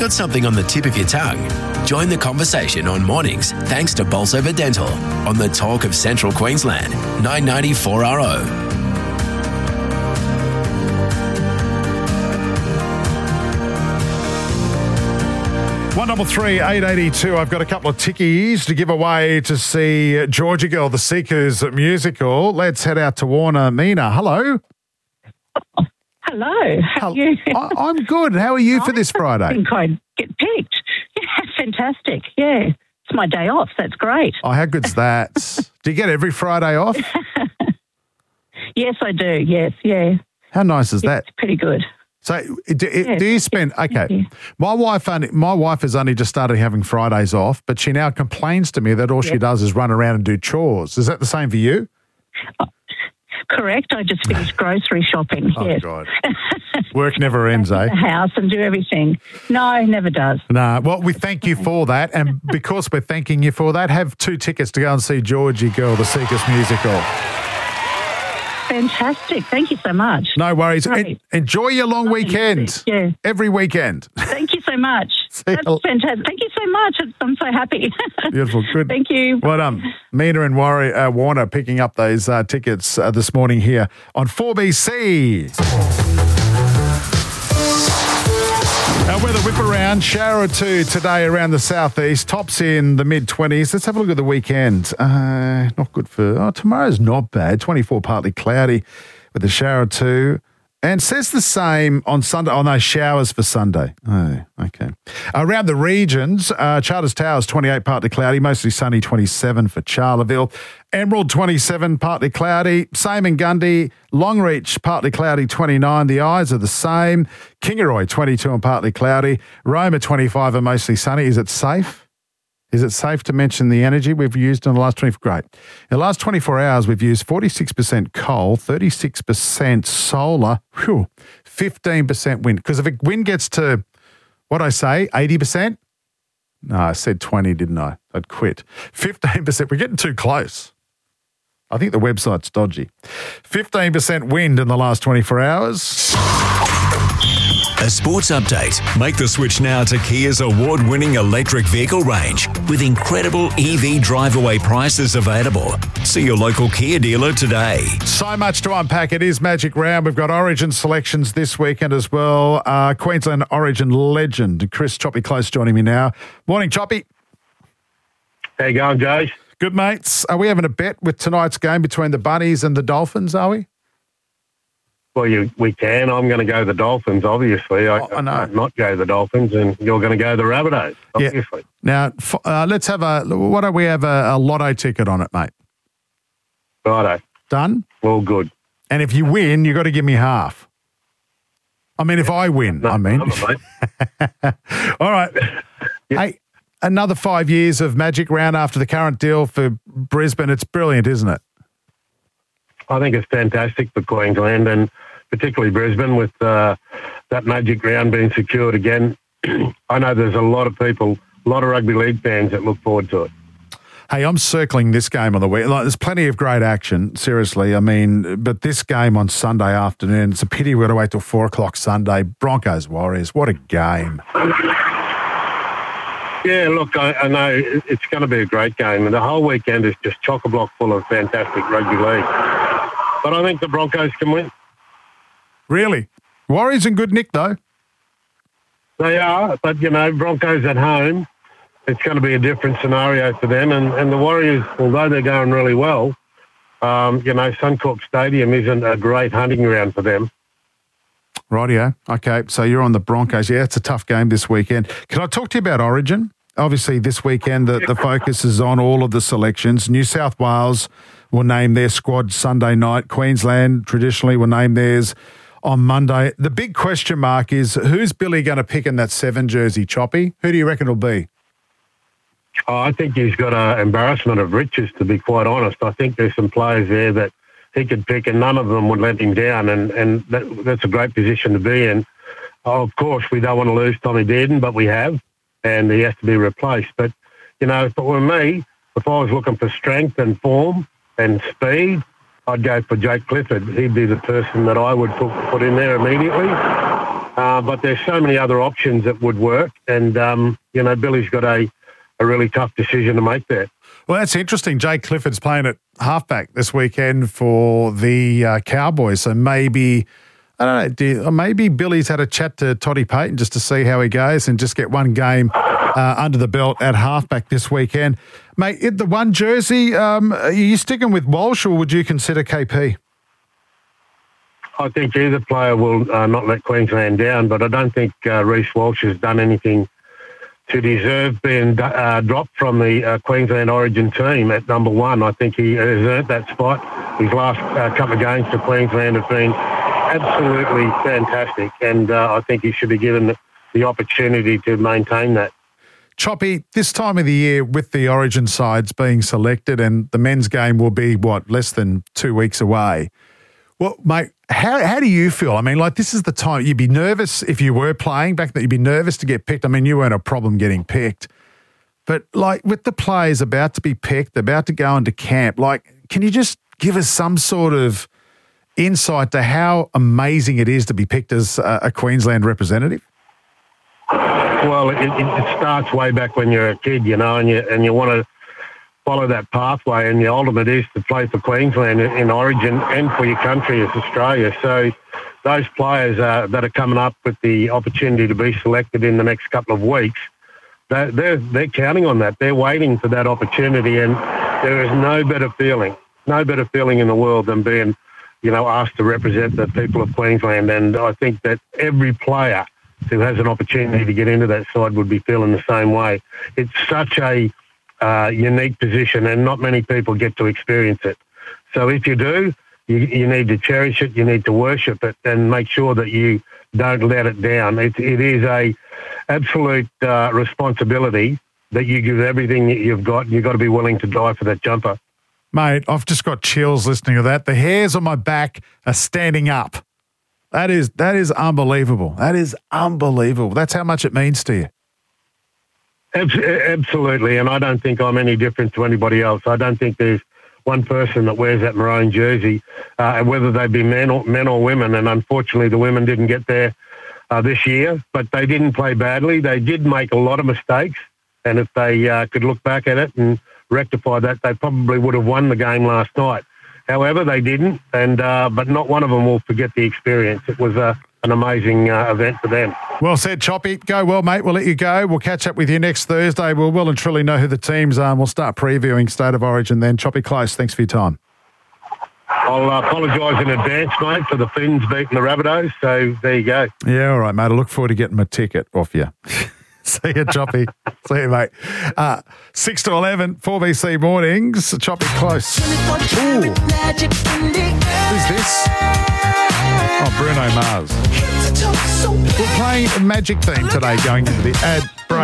got something on the tip of your tongue? Join the conversation on mornings thanks to Bolsover Dental on the Talk of Central Queensland, 990 4RO. 133 882. I've got a couple of tickies to give away to see Georgia Girl, the Seekers musical. Let's head out to Warner. Mina, hello. Hello. How are you? I'm good. How are you for this Friday? I think I'd get picked. Yeah, fantastic. Yeah. It's my day off. That's great. Oh, how good's that? Do you get every Friday off? Yes, I do. Yes, yeah. How nice is that? It's pretty good. So do you spend, okay, my wife has only just started having Fridays off, but she now complains to me that all she does is run around and do chores. Is that the same for you? Correct. I just finished grocery shopping. Oh, yes. God. Work never ends, eh? The house and do everything. No, never does. No. Well, we thank you for that. And because we're thanking you for that, have 2 tickets to go and see Georgie Girl, the Seekers musical. Fantastic. Thank you so much. No worries. Enjoy your long weekend. Yeah. Every weekend. Thank you so much. That's fantastic. Thank you so much. I'm so happy. Beautiful. Good. Thank you. Well, Mina and Warner picking up those tickets this morning here on 4BC. Our weather whip around, shower or two today around the southeast, tops in the mid-20s. Let's have a look at the weekend. Not good tomorrow's not bad, 24 partly cloudy with a shower or two. And says the same on Sunday. Oh, no, showers for Sunday. Oh, okay. Around the regions, Charters Towers, 28 partly cloudy, mostly sunny, 27 for Charleville. Emerald, 27, partly cloudy. Same in Gundy. Longreach, partly cloudy, 29. The Eyes are the same. Kingaroy, 22 and partly cloudy. Roma, 25 and mostly sunny. Is it safe? Is it safe to mention the energy we've used in the last 24? Great. In the last 24 hours, we've used 46% coal, 36% solar, 15% wind. Because if a wind gets to, 80%? No, I said 20, didn't I? I'd quit. 15%. We're getting too close. I think the website's dodgy. 15% wind in the last 24 hours. A sports update. Make the switch now to Kia's award-winning electric vehicle range with incredible EV drive-away prices available. See your local Kia dealer today. So much to unpack. It is Magic Round. We've got Origin selections this weekend as well. Queensland Origin legend Chris Choppy Close joining me now. Morning, Choppy. How you going, Joe? Good, mates. Are we having a bet with tonight's game between the Bunnies and the Dolphins, are we? Well, we can. I'm going to go the Dolphins, obviously. I know. Not go the Dolphins, and you're going to go the Rabbitohs, obviously. Yeah. Now, let's have why don't we have a lotto ticket on it, mate? Righto. Done? All good. And if you win, you got to give me half. I mean, if I win, All right. Hey, another 5 years of Magic Round after the current deal for Brisbane. It's brilliant, isn't it? I think it's fantastic for Queensland and particularly Brisbane with that Magic Round being secured again. I know there's a lot of people, a lot of rugby league fans that look forward to it. Hey, I'm circling this game on the week. There's plenty of great action, seriously. I mean, but this game on Sunday afternoon, it's a pity we've got to wait till 4 o'clock Sunday. Broncos Warriors, what a game. Yeah, look, I know it's going to be a great game. And the whole weekend is just chock-a-block full of fantastic rugby league. But I think the Broncos can win. Really? Warriors in good nick, though. They are, but, Broncos at home, it's going to be a different scenario for them. And the Warriors, although they're going really well, Suncorp Stadium isn't a great hunting ground for them. Rightio. Okay, so you're on the Broncos. Yeah, it's a tough game this weekend. Can I talk to you about Origin? Obviously, this weekend, the focus is on all of the selections. New South Wales will name their squad Sunday night. Queensland traditionally will name theirs on Monday. The big question mark is, who's Billy going to pick in that 7 jersey, Choppy? Who do you reckon it'll be? Oh, I think he's got an embarrassment of riches, to be quite honest. I think there's some players there that he could pick and none of them would let him down, and that's a great position to be in. Of course, we don't want to lose Tommy Dearden, but we have, and he has to be replaced. But, if it were me, if I was looking for strength and form and speed, I'd go for Jake Clifford. He'd be the person that I would put in there immediately. But there's so many other options that would work. And, Billy's got a really tough decision to make there. Well, that's interesting. Jay Clifford's playing at halfback this weekend for the Cowboys. So maybe, I don't know, maybe Billy's had a chat to Toddy Payton just to see how he goes and just get one game under the belt at halfback this weekend. Mate, the one jersey, are you sticking with Walsh or would you consider KP? I think either player will not let Queensland down, but I don't think Reece Walsh has done anything to deserve being dropped from the Queensland Origin team at number one. I think he has earned that spot. His last couple of games for Queensland have been absolutely fantastic, and I think he should be given the opportunity to maintain that. Choppy, this time of the year with the Origin sides being selected and the men's game will be, less than 2 weeks away. Well, mate, how do you feel? I mean, this is the time you'd be nervous if you were playing back then. You'd be nervous to get picked. I mean, you weren't a problem getting picked. But, with the players about to be picked, about to go into camp, can you just give us some sort of insight to how amazing it is to be picked as a Queensland representative? Well, it starts way back when you're a kid, and you want to follow that pathway, and the ultimate is to play for Queensland in Origin and for your country as Australia. So those players that are coming up with the opportunity to be selected in the next couple of weeks, they're counting on that. They're waiting for that opportunity, and there is no better feeling in the world than being, asked to represent the people of Queensland. And I think that every player who has an opportunity to get into that side would be feeling the same way. It's such a unique position, and not many people get to experience it. So if you do, you need to cherish it, you need to worship it, and make sure that you don't let it down. It is a absolute responsibility that you give everything that you've got, and you've got to be willing to die for that jumper. Mate, I've just got chills listening to that. The hairs on my back are standing up. That is unbelievable. That is unbelievable. That's how much it means to you. Absolutely, and I don't think I'm any different to anybody else. I don't think there's one person that wears that maroon jersey, whether they be men or women, and unfortunately the women didn't get there this year, but they didn't play badly. They did make a lot of mistakes, and if they could look back at it and rectify that, they probably would have won the game last night. However, they didn't, and but not one of them will forget the experience. It was an amazing event for them. Well said, Choppy. Go well, mate. We'll let you go. We'll catch up with you next Thursday. We'll well and truly know who the teams are, and we'll start previewing State of Origin then. Choppy Close, thanks for your time. I'll apologise in advance, mate, for the Finns beating the Rabbitohs, so there you go. Yeah, all right, mate. I look forward to getting my ticket off you. See you, Choppy. See you, mate. 6 to 11, 4BC Mornings. Choppy Close. Ooh. Who's this? Oh, Bruno Mars. We're playing a Magic theme today going into the ad break.